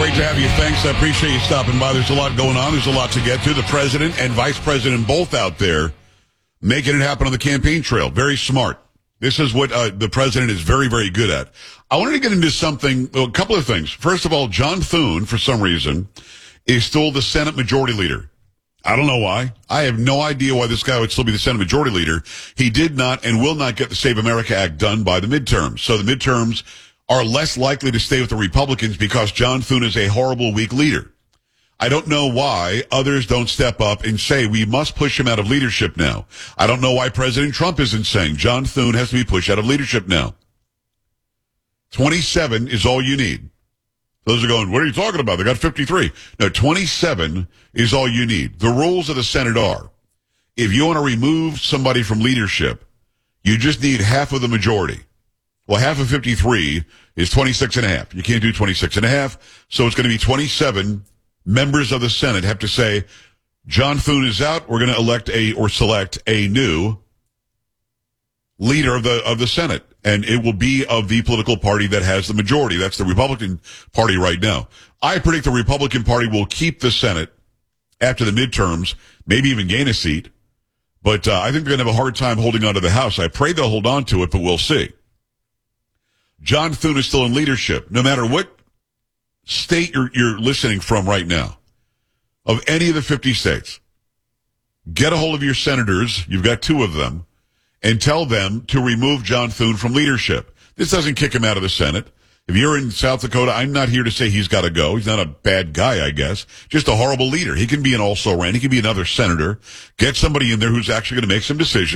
Great to have you. Thanks. I appreciate you stopping by. There's a lot going on. There's a lot to get to. The president and vice president both out there making it happen on the campaign trail. Very smart. This is what the president is very, very good at. I wanted to get into a couple of things. First of all, John Thune, for some reason, is still the Senate Majority Leader. I don't know why. I have no idea why this guy would still be the Senate Majority Leader. He did not and will not get the Save America Act done by the midterms. So the midterms are less likely to stay with the Republicans because John Thune is a horrible, weak leader. I don't know why others don't step up and say we must push him out of leadership now. I don't know why President Trump isn't saying John Thune has to be pushed out of leadership now. 27 is all you need. Those are going, what are you talking about? They got 53. No, 27 is all you need. The rules of the Senate are, if you want to remove somebody from leadership, you just need half of the majority. Well, half of 53 is 26 and a half. You can't do 26 and a half, so it's going to be 27 members of the Senate have to say, John Thune is out, we're going to select a new leader of the Senate. And it will be of the political party that has the majority. That's the Republican Party right now. I predict the Republican Party will keep the Senate after the midterms, maybe even gain a seat. But I think they're going to have a hard time holding on to the House. I pray they'll hold on to it, but we'll see. John Thune is still in leadership. No matter what state you're listening from right now, of any of the 50 states, get a hold of your senators. You've got 2 of them. And tell them to remove John Thune from leadership. This doesn't kick him out of the Senate. If you're in South Dakota, I'm not here to say he's got to go. He's not a bad guy, I guess. Just a horrible leader. He can be an also-ran. He can be another senator. Get somebody in there who's actually going to make some decisions.